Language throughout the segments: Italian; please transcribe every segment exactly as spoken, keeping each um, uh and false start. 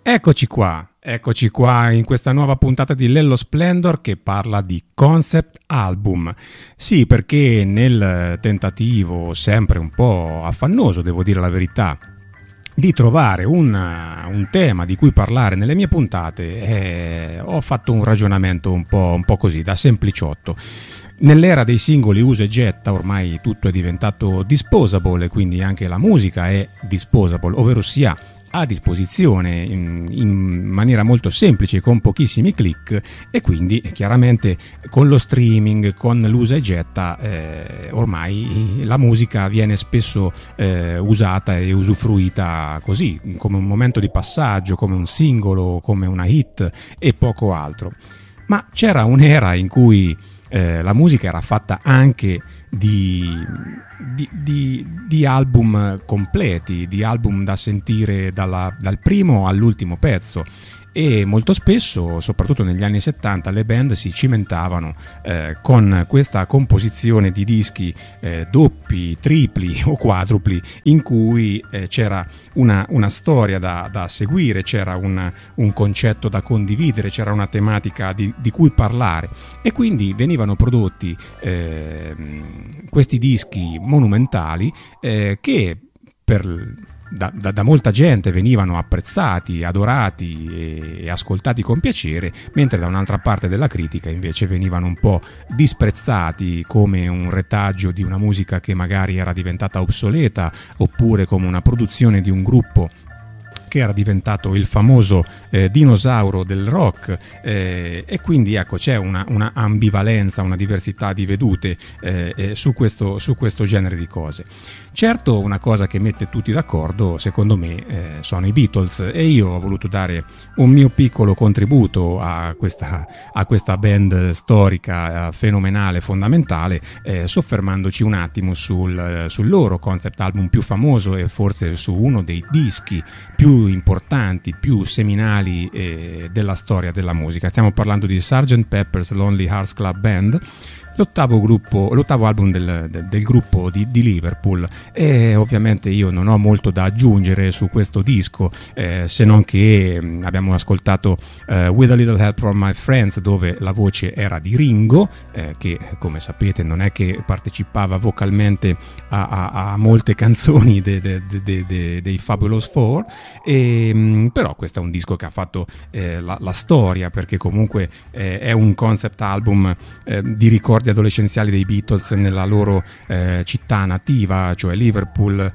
Eccoci qua, eccoci qua in questa nuova puntata di Lello Splendor che parla di concept album. Sì, perché nel tentativo sempre un po' affannoso, devo dire la verità, di trovare un, un tema di cui parlare nelle mie puntate, eh, ho fatto un ragionamento un po', un po' così, da sempliciotto. Nell'era dei singoli usa e getta ormai tutto è diventato disposable, quindi anche la musica è disposable, ovvero sia a disposizione in, in maniera molto semplice con pochissimi click, e quindi chiaramente con lo streaming, con l'usa e getta, eh, ormai la musica viene spesso eh, usata e usufruita così, come un momento di passaggio, come un singolo, come una hit e poco altro. Ma c'era un'era in cui eh, la musica era fatta anche Di, di, di, di album completi, di album da sentire dalla, dal primo all'ultimo pezzo, e molto spesso, soprattutto negli anni settanta, le band si cimentavano eh, con questa composizione di dischi eh, doppi, tripli o quadrupli, in cui eh, c'era una, una storia da, da seguire, c'era una, un concetto da condividere, c'era una tematica di, di cui parlare, e quindi venivano prodotti eh, questi dischi monumentali eh, che per Da, da, da molta gente venivano apprezzati, adorati e, e ascoltati con piacere, mentre da un'altra parte della critica invece venivano un po' disprezzati come un retaggio di una musica che magari era diventata obsoleta, oppure come una produzione di un gruppo che era diventato il famoso eh, dinosauro del rock, eh, e quindi ecco c'è una, una ambivalenza, una diversità di vedute eh, eh, su questo, su questo genere di cose. Certo, una cosa che mette tutti d'accordo, secondo me, eh, sono i Beatles, e io ho voluto dare un mio piccolo contributo a questa, a questa band storica, eh, fenomenale, fondamentale, eh, soffermandoci un attimo sul, sul loro concept album più famoso e forse su uno dei dischi più importanti, più seminali eh, della storia della musica. Stiamo parlando di sergeant Pepper's Lonely Hearts Club Band, l'ottavo gruppo, l'ottavo album del, del, del gruppo di, di Liverpool, e ovviamente io non ho molto da aggiungere su questo disco, eh, se non che mh, abbiamo ascoltato eh, With a Little Help from My Friends, dove la voce era di Ringo, eh, che come sapete non è che partecipava vocalmente a, a, a molte canzoni de, de, de, de, de, dei Fabulous Four, e, mh, però questo è un disco che ha fatto eh, la, la storia, perché comunque eh, è un concept album eh, di ricordi adolescenziali dei Beatles nella loro eh, città nativa, cioè Liverpool.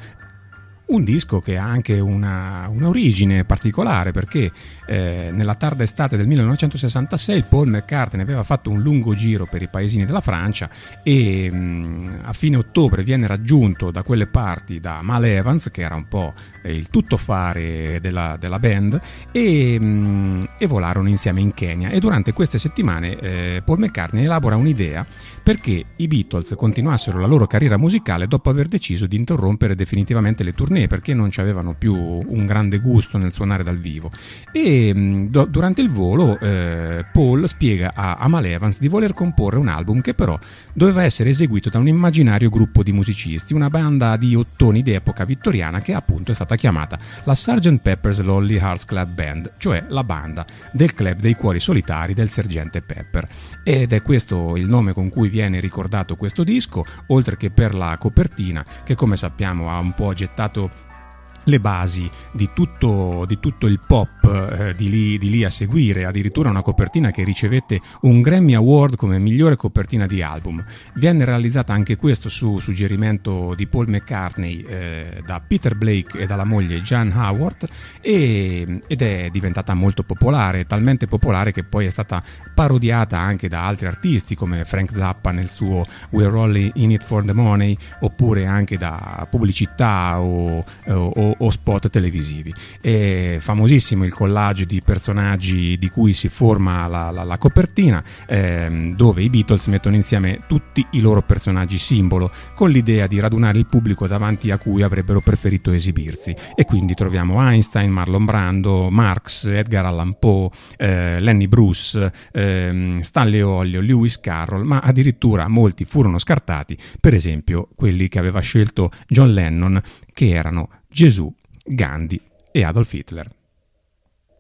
Un disco che ha anche una, un'origine particolare, perché eh, nella tarda estate del millenovecentosessantasei Paul McCartney aveva fatto un lungo giro per i paesini della Francia, e mh, a fine ottobre viene raggiunto da quelle parti da Mal Evans, che era un po' eh, il tuttofare della, della band, e, mh, e volarono insieme in Kenya, e durante queste settimane eh, Paul McCartney elabora un'idea perché i Beatles continuassero la loro carriera musicale dopo aver deciso di interrompere definitivamente le tournée, perché non ci avevano più un grande gusto nel suonare dal vivo. E mh, do, durante il volo eh, Paul spiega a, a Mal Evans di voler comporre un album che però doveva essere eseguito da un immaginario gruppo di musicisti, una banda di ottoni d'epoca vittoriana che appunto è stata chiamata la sergeant Pepper's Lonely Hearts Club Band, cioè la banda del club dei cuori solitari del sergente Pepper. Ed è questo il nome con cui viene ricordato questo disco, oltre che per la copertina, che come sappiamo ha un po' gettato le basi di tutto, di tutto il pop eh, di, lì, di lì a seguire, addirittura una copertina che ricevette un Grammy Award come migliore copertina di album. Viene realizzata anche questo su suggerimento di Paul McCartney eh, da Peter Blake e dalla moglie Jan Howard, e, ed è diventata molto popolare, talmente popolare che poi è stata parodiata anche da altri artisti come Frank Zappa nel suo We're All in It for the Money, oppure anche da pubblicità o, o o spot televisivi. È famosissimo il collage di personaggi di cui si forma la, la, la copertina, ehm, dove i Beatles mettono insieme tutti i loro personaggi simbolo, con l'idea di radunare il pubblico davanti a cui avrebbero preferito esibirsi, e quindi troviamo Einstein, Marlon Brando, Marx, Edgar Allan Poe, eh, Lenny Bruce, ehm, Stanley Olio, Lewis Carroll, ma addirittura molti furono scartati, per esempio quelli che aveva scelto John Lennon, che erano Gesù, Gandhi e Adolf Hitler.